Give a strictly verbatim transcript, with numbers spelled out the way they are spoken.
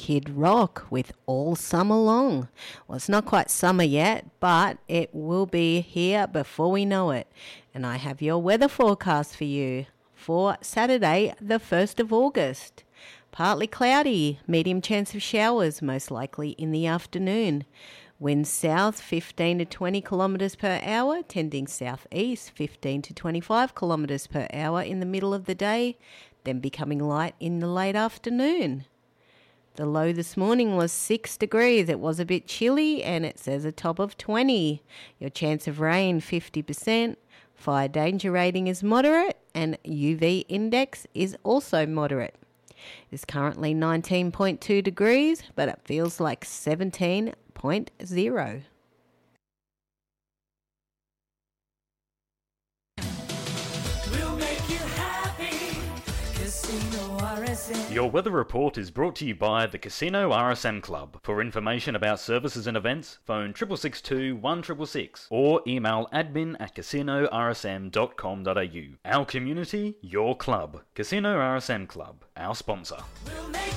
Kid Rock with All Summer Long. Well, it's not quite summer yet, but it will be here before we know it. And I have your weather forecast for you for Saturday, the first of August. Partly cloudy, medium chance of showers, most likely in the afternoon. Winds south fifteen to twenty kilometres per hour, tending southeast fifteen to twenty-five kilometres per hour in the middle of the day, then becoming light in the late afternoon. The low this morning was six degrees. It was a bit chilly and it says a top of twenty. Your chance of rain fifty percent. Fire danger rating is moderate and U V index is also moderate. It's currently nineteen point two degrees, but it feels like seventeen point zero. We'll make you happy. Casino R S M. Your weather report is brought to you by the Casino R S M Club. For information about services and events, phone six six two, one six six six or email admin at casino r s m dot com dot a u. Our community, your club. Casino R S M Club, our sponsor. We'll make